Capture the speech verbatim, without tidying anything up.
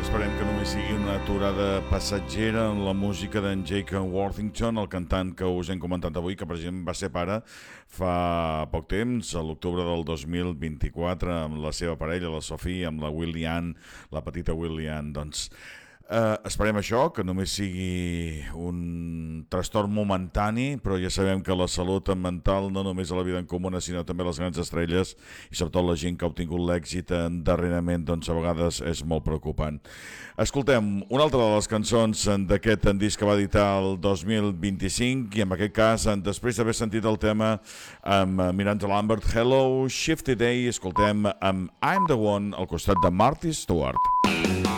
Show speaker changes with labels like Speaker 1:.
Speaker 1: Esperem que només sigui una aturada passatgera en la música d'en Jake Worthington, el cantant que us hem comentat avui, que per exemple va ser pare fa poc temps, a l'octubre del dos mil vint-i-quatre, amb la seva parella, la Sophie, amb la Willian, la petita Willian. Doncs Uh, esperem això, que només sigui un trastorn momentani, però ja sabem que la salut mental no només a la vida en comuna, sinó també a les grans estrelles i sobretot la gent que ha obtingut l'èxit darrerament, doncs a vegades és molt preocupant. Escoltem una altra de les cançons d'aquest disc que va editar el dos mil vint-i-cinc, i en aquest cas, després d'haver sentit el tema amb Miranda Lambert, Hello Shifty Day, escoltem amb I'm the One al costat de Marty Stewart.